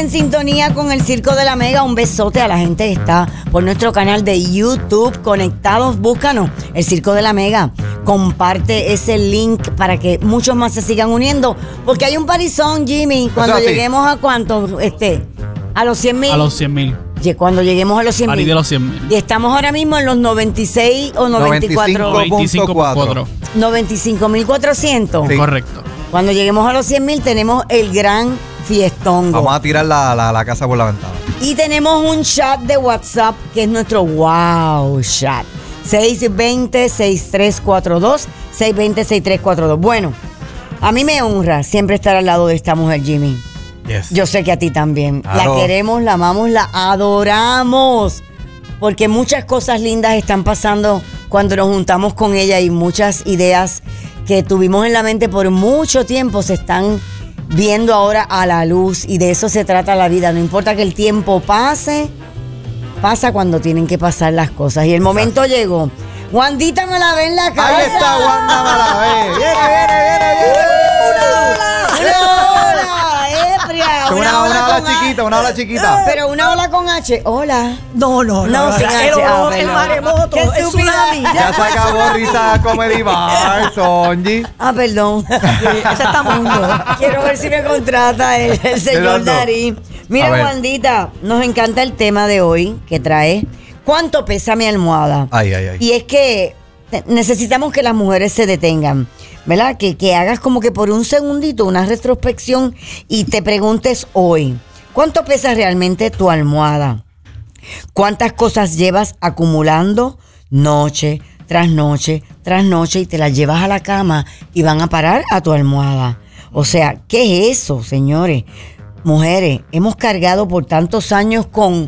en sintonía con el Circo de la Mega. Un besote a la gente que está por nuestro canal de YouTube conectados. Búscanos, el Circo de la Mega. Comparte ese link para que muchos más se sigan uniendo. Porque hay un parizón, Jimmy. Cuando lleguemos a cuánto, a los 100,000. A los 100,000. Cuando lleguemos a los 100,000. de los 100,000. Y estamos ahora mismo en los 96 o 94. 95.4. 95,400. Sí. Correcto. Cuando lleguemos a los 100,000 tenemos el gran fiestongo. Vamos a tirar la casa por la ventana. Y tenemos un chat de WhatsApp que es nuestro wow chat. 620-6342, 620-6342. Bueno, a mí me honra siempre estar al lado de esta mujer, Jimmy. Yes. Yo sé que a ti también. Claro. La queremos, la amamos, la adoramos. Porque muchas cosas lindas están pasando cuando nos juntamos con ella y muchas ideas que tuvimos en la mente por mucho tiempo se están viendo ahora a la luz, y de eso se trata la vida. No importa que el tiempo pase, pasa cuando tienen que pasar las cosas. Y el momento llegó. Wandita Malavé en la casa. Ahí está Wanda Malavé. Viene. Una ola chiquita. Pero una ola con H. Hola. No, sin H. El maremoto, el tsunami. Ya se acabó Risa Comedy Bar, Sonji. Perdón. Ese está mundo. Quiero ver si me contrata el señor Darín. Mira, Wandita, nos encanta el tema de hoy que trae. ¿Cuánto pesa mi almohada? Ay. Y es que necesitamos que las mujeres se detengan, ¿verdad? Que hagas como que por un segundito una retrospección y te preguntes hoy, ¿cuánto pesa realmente tu almohada? ¿Cuántas cosas llevas acumulando noche tras noche tras noche y te las llevas a la cama y van a parar a tu almohada? O sea, ¿qué es eso, señores? Mujeres, hemos cargado por tantos años con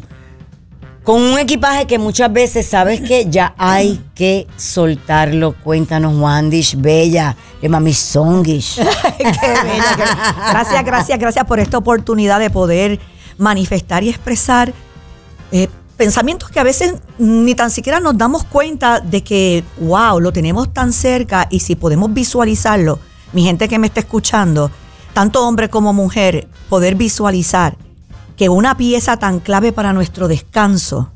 un equipaje que muchas veces, ¿sabes qué? Ya hay que soltarlo. Cuéntanos, Wandish, bella, de Mami Songish. Qué bella. Gracias por esta oportunidad de poder manifestar y expresar pensamientos que a veces ni tan siquiera nos damos cuenta de que, wow, lo tenemos tan cerca, y si podemos visualizarlo, mi gente que me está escuchando, tanto hombre como mujer, poder visualizar que una pieza tan clave para nuestro descanso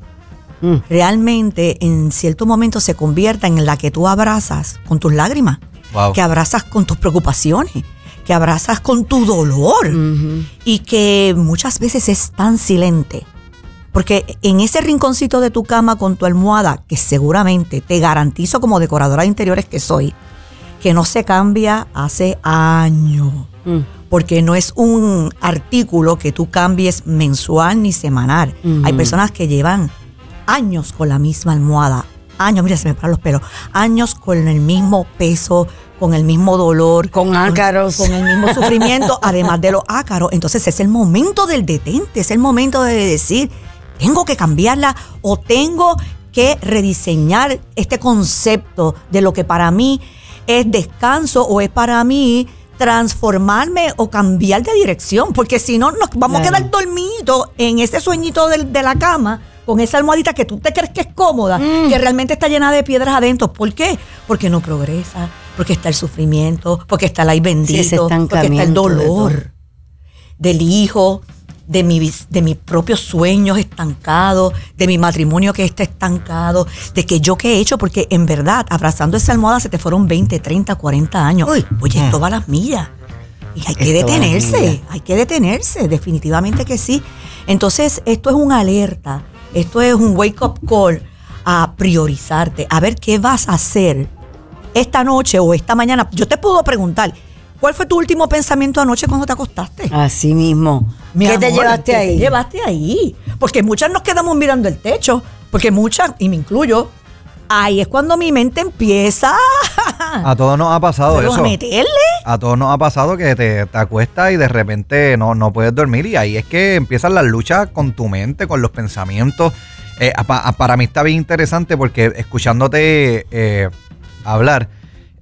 realmente en cierto momento se convierta en la que tú abrazas con tus lágrimas, que abrazas con tus preocupaciones, que abrazas con tu dolor, y que muchas veces es tan silente. Porque en ese rinconcito de tu cama con tu almohada, que seguramente te garantizo como decoradora de interiores que soy, que no se cambia hace años. Porque no es un artículo que tú cambies mensual ni semanal. Hay personas que llevan años con la misma almohada. Años, mira, se me paran los pelos. Años con el mismo peso, con el mismo dolor. Con ácaros. Con el mismo sufrimiento, además de los ácaros. Entonces es el momento del detente, es el momento de decir, tengo que cambiarla o tengo que rediseñar este concepto de lo que para mí es descanso o es para mí transformarme o cambiar de dirección, porque si no nos vamos a quedar dormidos en ese sueñito de la cama con esa almohadita que tú te crees que es cómoda, que realmente está llena de piedras adentro. ¿Por qué? Porque no progresa, porque está el sufrimiento, porque está el ay bendito, porque está el dolor del hijo, de mis propios sueños estancados, de mi matrimonio que está estancado, de que yo qué he hecho, porque en verdad, abrazando esa almohada se te fueron 20, 30, 40 años. Oye, esto va a las millas. Y hay que detenerse, definitivamente que sí. Entonces, esto es una alerta, esto es un wake-up call a priorizarte, a ver qué vas a hacer esta noche o esta mañana. Yo te puedo preguntar, ¿cuál fue tu último pensamiento anoche cuando te acostaste? Así mismo. ¿Qué te llevaste ahí? ¿Qué te llevaste ahí? Porque muchas nos quedamos mirando el techo, porque muchas, y me incluyo, ahí es cuando mi mente empieza a todos nos ha pasado eso. A meterle. A todos nos ha pasado que te acuestas y de repente no puedes dormir, y ahí es que empiezan las luchas con tu mente, con los pensamientos. Para mí está bien interesante porque escuchándote hablar,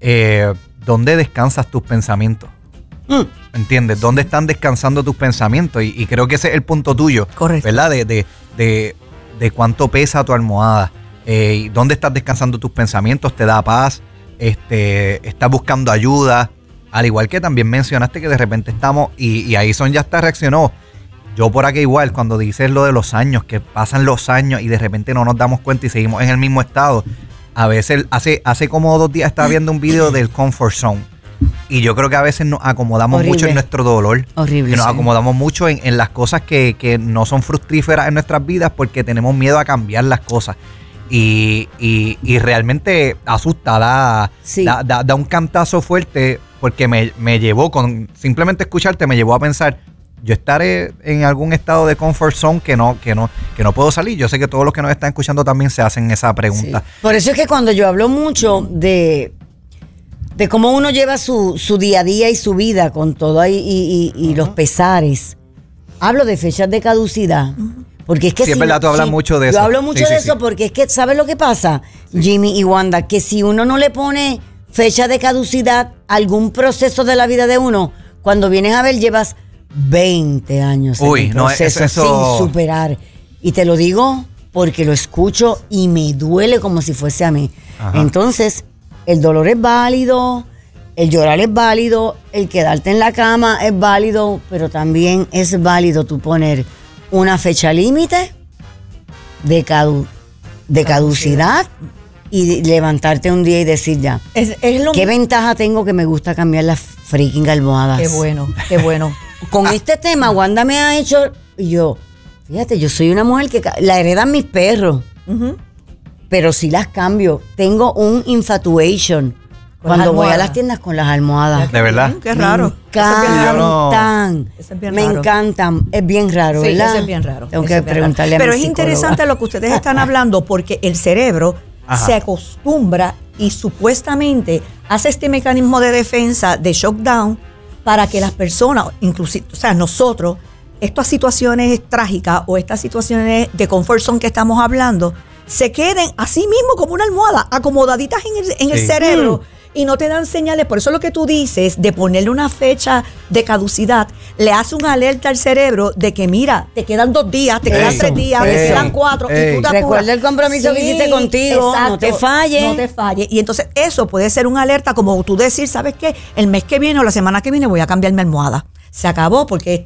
¿dónde descansas tus pensamientos? ¿Entiendes? ¿Dónde están descansando tus pensamientos? Y creo que ese es el punto tuyo. Correcto. ¿Verdad? De cuánto pesa tu almohada. ¿Dónde estás descansando tus pensamientos? ¿Te da paz? ¿Estás buscando ayuda? Al igual que también mencionaste que de repente estamos, y ahí ya hasta reaccionó, Yo por aquí igual, cuando dices lo de los años, que pasan los años y de repente no nos damos cuenta y seguimos en el mismo estado. A veces, hace como 2 días estaba viendo un video del comfort zone. Y yo creo que a veces nos acomodamos mucho en nuestro dolor. Horrible. Y nos acomodamos mucho en las cosas que no son fructíferas en nuestras vidas porque tenemos miedo a cambiar las cosas. Y realmente asusta, da un cantazo fuerte porque me llevó, con simplemente escucharte, me llevó a pensar, yo estaré en algún estado de comfort zone que no puedo salir. Yo sé que todos los que nos están escuchando también se hacen esa pregunta. Sí. Por eso es que cuando yo hablo mucho de cómo uno lleva su día a día y su vida con todo ahí y los pesares, hablo de fechas de caducidad. Porque es que sí, es verdad, tú hablas mucho de eso. Yo hablo mucho de eso porque es que, ¿sabes lo que pasa, Jimmy y Wanda? Que si uno no le pone fecha de caducidad a algún proceso de la vida de uno, cuando vienes a ver, llevas 20 años en el proceso sin superar. Y te lo digo porque lo escucho y me duele como si fuese a mí. Ajá. Entonces, el dolor es válido, el llorar es válido, el quedarte en la cama es válido, pero también es válido tú poner una fecha límite de caducidad y levantarte un día y decir ya. ¿Qué ventaja tengo que me gusta cambiar las freaking almohadas? Qué bueno, qué bueno. Con este tema, Wanda me ha hecho, y yo, fíjate, yo soy una mujer que la heredan mis perros, pero sí las cambio. Tengo un infatuation cuando voy a las tiendas con las almohadas. ¿De verdad? Qué raro. Me encantan. Es bien raro, sí, ¿verdad? Eso es bien raro. Tengo que preguntarle a mi Pero es psicóloga. interesante lo que ustedes están hablando porque el cerebro se acostumbra y supuestamente hace este mecanismo de defensa de shockdown para que las personas, inclusive, o sea, nosotros, estas situaciones trágicas o estas situaciones de comfort zone que estamos hablando, se queden así mismo como una almohada, acomodaditas en el cerebro. Y no te dan señales. Por eso lo que tú dices de ponerle una fecha de caducidad le hace una alerta al cerebro de que mira, te quedan 2 días, te quedan 3 días, te quedan 4 y tú te apuras. Recuerda el compromiso que hiciste contigo. Exacto, no te falles. No te falles. Y entonces eso puede ser una alerta como tú decir, ¿sabes qué? El mes que viene o la semana que viene voy a cambiar mi almohada. Se acabó porque